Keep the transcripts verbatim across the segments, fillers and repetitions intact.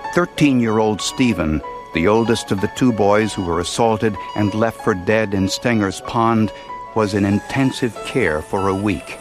thirteen-year-old Stephen, the oldest of the two boys who were assaulted and left for dead in Stenger's Pond, was in intensive care for a week.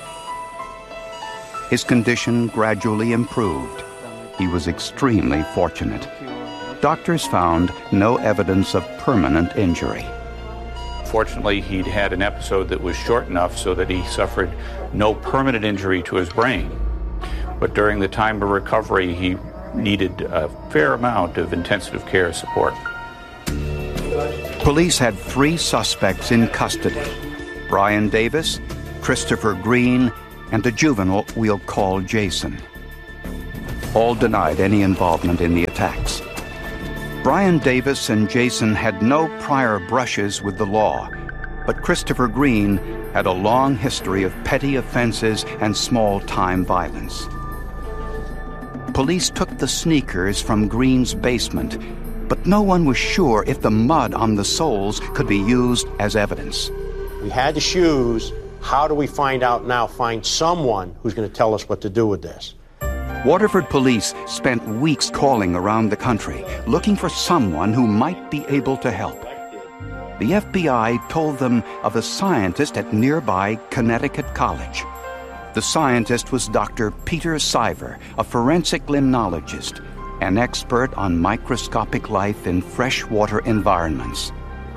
His condition gradually improved. He was extremely fortunate. Doctors found no evidence of permanent injury. Fortunately, he'd had an episode that was short enough so that he suffered no permanent injury to his brain. But during the time of recovery, he needed a fair amount of intensive care support. Police had three suspects in custody: Brian Davis, Christopher Green, and a juvenile we'll call Jason. All denied any involvement in the attacks. Brian Davis and Jason had no prior brushes with the law, but Christopher Green had a long history of petty offenses and small-time violence. Police took the sneakers from Green's basement, but no one was sure if the mud on the soles could be used as evidence. We had the shoes. How do we find out now, find someone who's going to tell us what to do with this? Waterford police spent weeks calling around the country, looking for someone who might be able to help. The F B I told them of a scientist at nearby Connecticut College. The scientist was Doctor Peter Siver, a forensic limnologist, an expert on microscopic life in freshwater environments.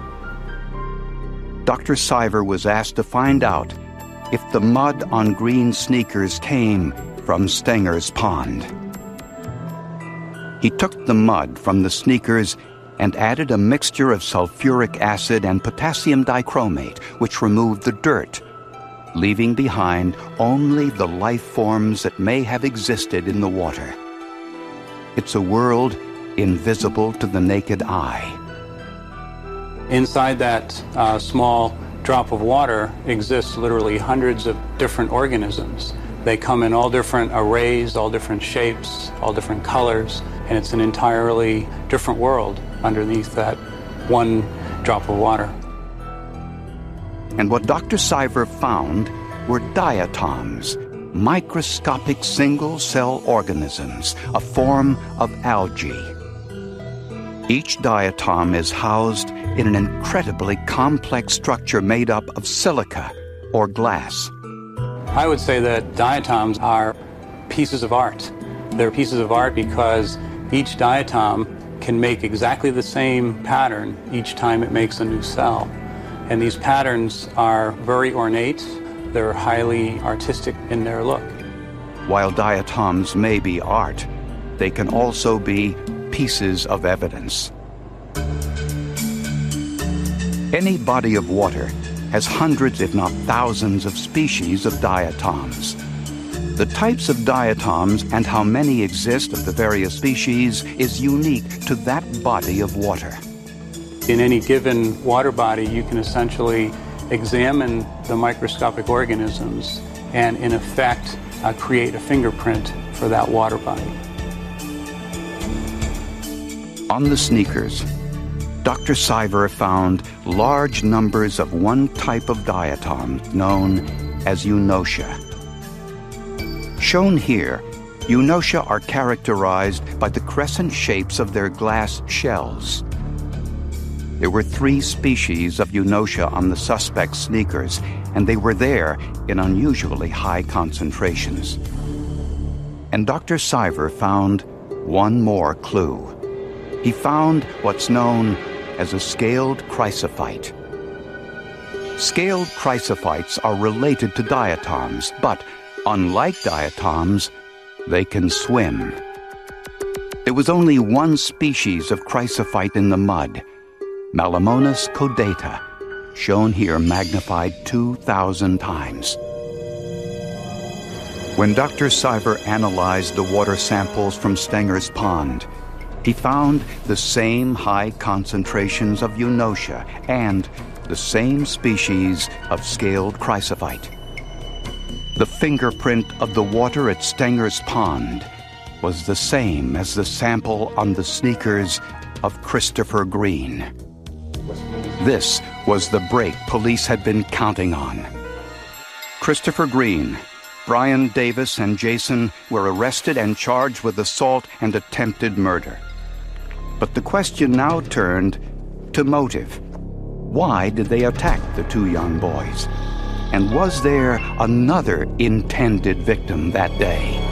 Doctor Siver was asked to find out if the mud on Green's sneakers came from Stenger's Pond. He took the mud from the sneakers and added a mixture of sulfuric acid and potassium dichromate, which removed the dirt, leaving behind only the life forms that may have existed in the water. It's a world invisible to the naked eye. Inside that uh, small drop of water exists literally hundreds of different organisms. They come in all different arrays, all different shapes, all different colors, and it's an entirely different world underneath that one drop of water. And what Doctor Siver found were diatoms, microscopic single-cell organisms, a form of algae. Each diatom is housed in an incredibly complex structure made up of silica or glass. I would say that diatoms are pieces of art. They're pieces of art because each diatom can make exactly the same pattern each time it makes a new cell. And these patterns are very ornate. They're highly artistic in their look. While diatoms may be art, they can also be pieces of evidence. Any body of water has hundreds, if not thousands, of species of diatoms. The types of diatoms and how many exist of the various species is unique to that body of water. In any given water body, you can essentially examine the microscopic organisms and, in effect, uh, create a fingerprint for that water body. On the sneakers, Doctor Siver found large numbers of one type of diatom known as Eunotia. Shown here, Eunotia are characterized by the crescent shapes of their glass shells. There were three species of Eunotia on the suspect's sneakers, and they were there in unusually high concentrations. And Doctor Siver found one more clue. He found what's known as a scaled chrysophyte. Scaled chrysophytes are related to diatoms, but unlike diatoms, they can swim. There was only one species of chrysophyte in the mud, Malamonas caudata, shown here magnified two thousand times. When Doctor Siver analyzed the water samples from Stenger's Pond, he found the same high concentrations of Eunotia and the same species of scaled chrysophyte. The fingerprint of the water at Stenger's Pond was the same as the sample on the sneakers of Christopher Green. This was the break police had been counting on. Christopher Green, Brian Davis and Jason were arrested and charged with assault and attempted murder. But the question now turned to motive. Why did they attack the two young boys? And was there another intended victim that day?